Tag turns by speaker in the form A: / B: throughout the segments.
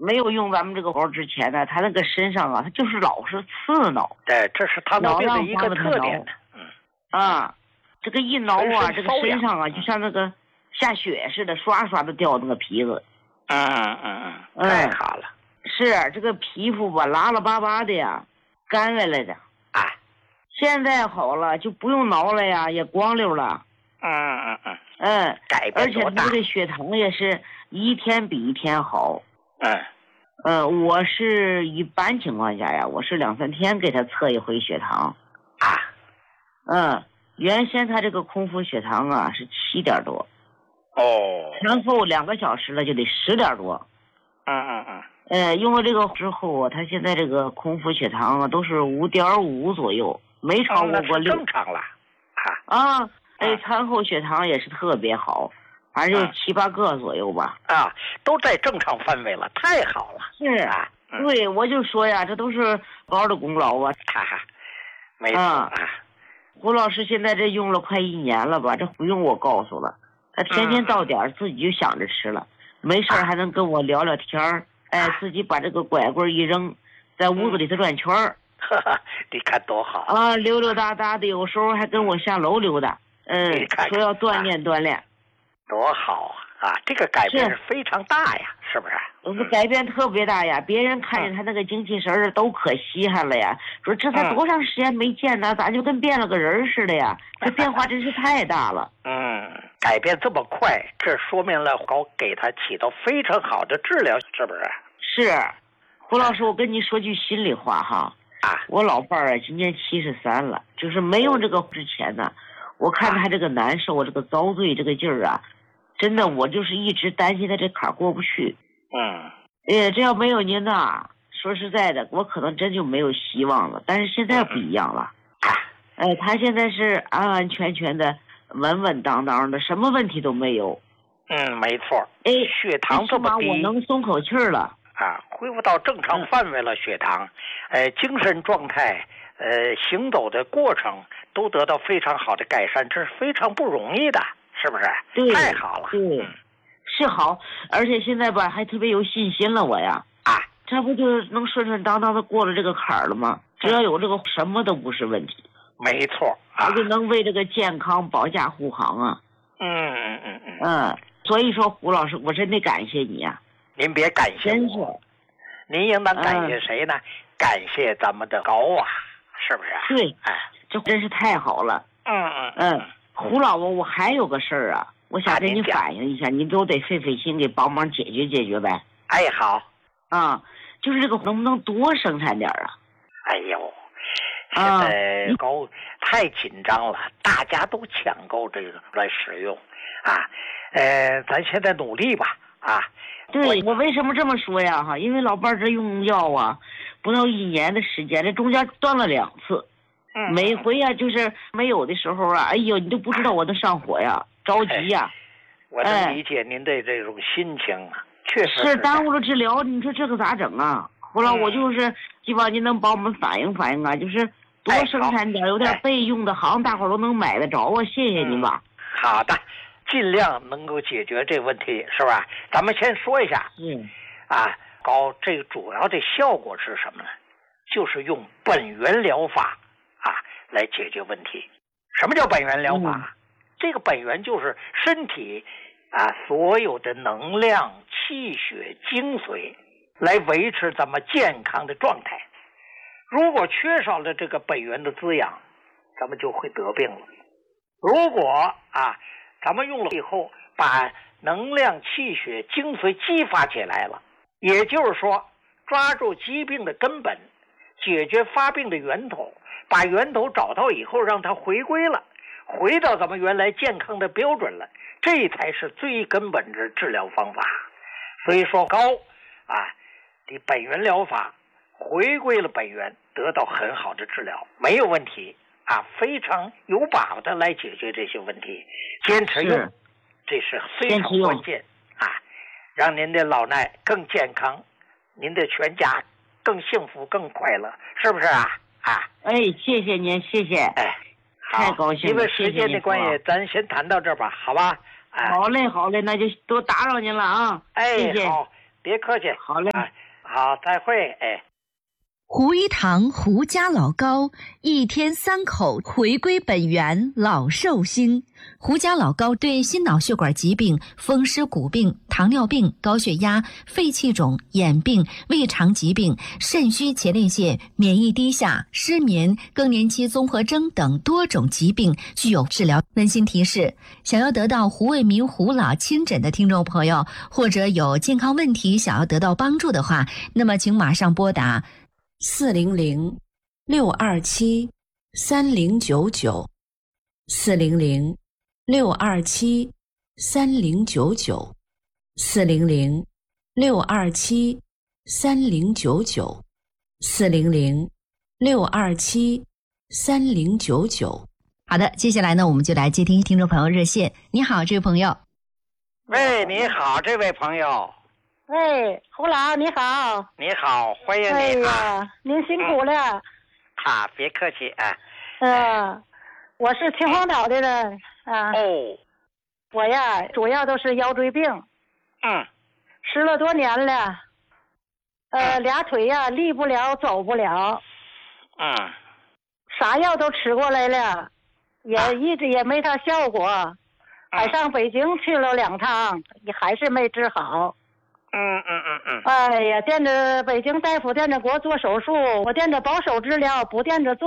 A: 没有用咱们这个膏之前呢，他那个身上啊，他就是老是刺挠。
B: 对，这是糖尿病的一个特点。
A: 这个一挠啊，这个身上啊，就像那个下雪似的，刷刷的掉那个皮子。
B: 太好了。
A: 是这个皮肤吧，拉拉巴巴的呀，干来了的。现在好了，就不用挠了呀，也光溜了。
B: 改变多大？
A: 而且这个血糖也是一天比一天好。我是一般情况下呀，我是2-3天给他测一回血糖。原先他这个空腹血糖啊是7点多。然后2个小时了就得10点多。用了这个之后啊，他现在这个空腹血糖啊都是5.5左右，没超过6。
B: 正常了。
A: 餐后血糖也是特别好，反正就7-8个左右吧。
B: 都在正常范围了，太好了。
A: 是对，我就说呀，这都是高的功劳啊。
B: 没错。
A: 胡老师现在这用了快1年了吧，这不用我告诉了，他天天到点自己就想着吃了，没事还能跟我聊聊天儿。自己把这个拐棍一扔，在屋子里头转圈儿。
B: 你看多好
A: 溜溜达达的，有时候还跟我下楼溜达。说要锻炼锻炼。
B: 多好啊！这个改变是非常大呀，是不是？
A: 改变特别大呀，别人看见他那个精气神儿都可稀罕了呀，说这才多长时间没见呢，咋就跟变了个人似的呀？这变化真是太大了。
B: 改变这么快，这说明了给他起到非常好的治疗，是不是？
A: 是。胡老师，我跟你说句心里话哈。我老伴儿今年73了，就是没用这个之前呢，我看他这个难受，这个遭罪这个劲儿啊，真的我就是一直担心他这坎儿过不去。这要没有您呐，说实在的，我可能真就没有希望了。但是现在不一样了。他现在是安安全全的，稳稳当当的，什么问题都没有。
B: 没错。血糖这么低，
A: 我能松口气儿了。
B: 恢复到正常范围了，血糖，精神状态，行走的过程都得到非常好的改善，这是非常不容易的，是不是？
A: 对，
B: 太好了。
A: 是好，而且现在吧还特别有信心了，我呀。这不就是能顺顺当当的过了这个坎儿了吗？只要有这个，什么都不是问题。
B: 没错。
A: 就能为这个健康保驾护航啊。所以说胡老师，我真得感谢你呀。
B: 您别感谢我，您应当感谢谁呢？感谢咱们的高啊，是不是？
A: 对，这真是太好了。胡老伯，我还有个事儿啊，我想跟你反映一下，你都得费心给帮忙解决解决呗。
B: 好。
A: 就是这个能不能多生产点啊？
B: 现在高太紧张了，大家都抢购这个来使用咱现在努力吧。
A: 对，我为什么这么说呀？因为老伴儿这用药啊，不到1年的时间，这中间断了2次。每回呀，就是没有的时候啊，哎呦，你都不知道我的上火呀，着急呀。
B: 我能理解您的这种心情确实
A: 是耽误了治疗，你说这个咋整啊？后来我就是希望您能帮我们反映反映啊，就是多生产点，有点备用的，好像大伙都能买得着啊。谢谢您吧。
B: 好的。尽量能够解决这问题，是吧？咱们先说一下。这个主要的效果是什么呢？就是用本源疗法来解决问题。什么叫本源疗法？这个本源就是身体所有的能量、气血、精髓，来维持咱们健康的状态。如果缺少了这个本源的滋养，咱们就会得病了。如果咱们用了以后，把能量、气血、精髓激发起来了，也就是说，抓住疾病的根本，解决发病的源头，把源头找到以后，让它回归了，回到咱们原来健康的标准了，这才是最根本的治疗方法。所以说高的本源疗法回归了本源，得到很好的治疗，没有问题。非常有把握的来解决这些问题，坚持用，这是非常关键让您的老衲更健康，您的全家更幸福、更快乐，是不是
A: 谢谢您，谢谢。太高兴了。
B: 因为时间的关系，咱先谈到这儿吧，好吧？
A: 好嘞，那就多打扰您了谢谢。
B: 好， 别客气。
A: 好嘞，
B: 好，再会。哎。
C: 胡一堂胡家老高1天3口回归本源，老寿星。胡家老高对心脑血管疾病、风湿骨病、糖尿病、高血压、肺气肿、眼病、胃肠疾病、肾虚前列腺、免疫低下、失眠、更年期综合征等多种疾病具有治疗。温馨提示：想要得到胡卫民胡老亲诊的听众朋友，或者有健康问题想要得到帮助的话，那么请马上拨打400-627-3099 400-627-3099 400-627-3099 400-627-3099。好的，接下来呢，我们就来接听听众朋友热线。你好，这位朋友。
B: 喂，你好，这位朋友。
D: 喂，胡老你好。
B: 你好，欢迎你。
D: 哎呀，您辛苦了。
B: 别客气啊。
D: 我是秦皇岛的人啊。
B: 哦。
D: 我呀，主要都是腰椎病。10了多年了。俩腿呀立不了，走不了。啥药都吃过来了，也一直也没啥效果。还上北京去了2趟，也还是没治好。哎呀，惦着北京大夫惦着给我做手术，我惦着保守治疗，不惦着做。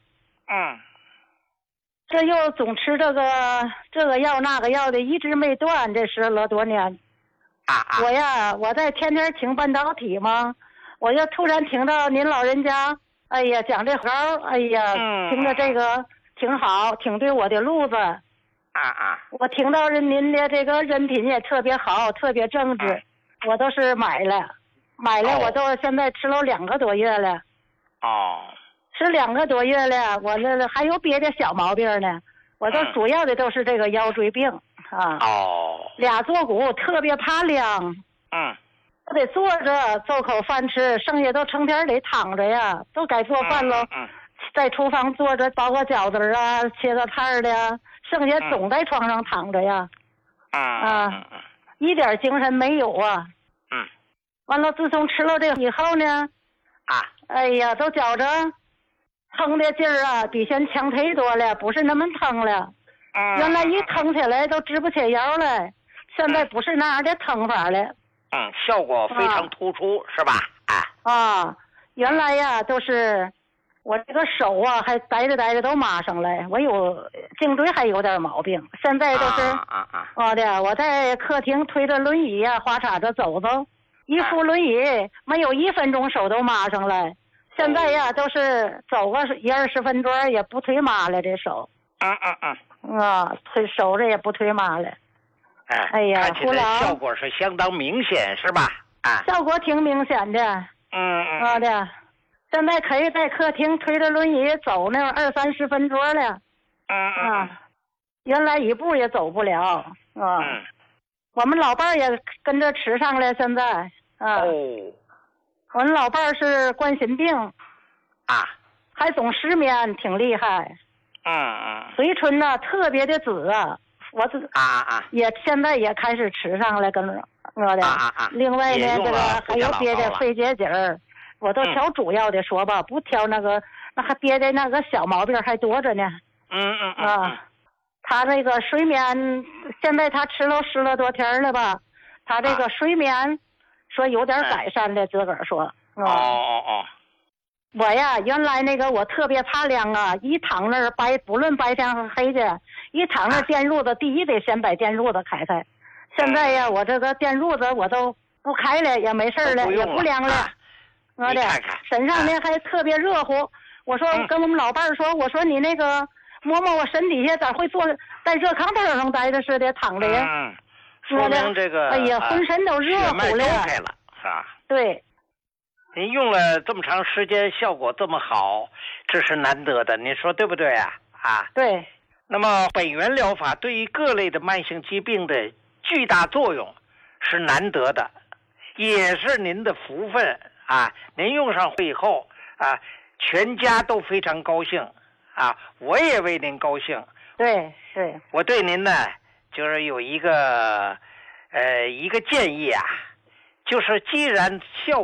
D: 这又总吃这个药那个药的，一直没断，这10了多年。我在天天听半导体嘛，我就突然听到您老人家，哎呀讲这行，哎呀，听着这个挺好，挺对我的路子。我听到您的这个人品也特别好，特别正直。我都是买了，我都现在吃了2个多月了。吃2个多月了，我这还有别的小毛病呢。我都主要的都是这个腰椎病俩坐骨特别怕凉。我得坐着做口饭吃，剩下都成天得躺着呀，都该做饭了。在厨房坐着包个饺子啊，切个菜的，剩下总在床上躺着呀。一点精神没有啊。完了，自从吃了这个以后呢，哎呀，都觉着疼的劲儿啊，比先强忒多了，不是那么疼了。原来一疼起来都直不起腰来，现在不是那样的疼法了。
B: 效果非常突出，是吧？
D: 原来呀都是我这个手啊，还呆着都麻上来，我有颈椎还有点毛病，现在都是我在客厅推着轮椅呀，花叉着走走，一扶轮椅没有1分钟手都麻上来。现在呀都是走个10-20分钟也不推麻了，这手。推手着也不推麻了。哎呀，
B: 看起来效果是相当明显，是吧？
D: 效果挺明显的。现在可以在客厅推着轮椅走那20-30分钟了。原来一步也走不了。我们老伴儿也跟着吃上了，现在。我们老伴儿是冠心病。还总失眠，挺厉害。嘴唇呢特别的紫啊。我也现在也开始吃上了，跟我的。另外呢，这个还有别的肺结节儿，我都挑主要的说吧，不挑那还别的那个小毛病还多着呢。他这个睡眠，现在他吃了10了多天了吧，他这个睡眠说有点改善的，自个儿说。我呀，原来那个我特别怕凉啊，一躺那儿不论白天和黑天，一躺那儿电褥子，第一得先把电褥子开开。现在呀，我这个电褥子我都不开了，也没事了，也不凉了。我的身上呢还特别热乎。我说跟我们老伴儿说，我说你那个摸摸我身底下咋会坐在热炕头上待着似的躺着呀？
B: 说明这个
D: 哎呀，浑身都热乎了。
B: 开了，是吧？
D: 对。
B: 您用了这么长时间，效果这么好，这是难得的，您说对不对啊？
D: 对。
B: 那么本源疗法对于各类的慢性疾病的巨大作用是难得的，也是您的福分您用上以后全家都非常高兴我也为您高兴。
D: 对。
B: 我对您呢，就是有一个建议就是既然效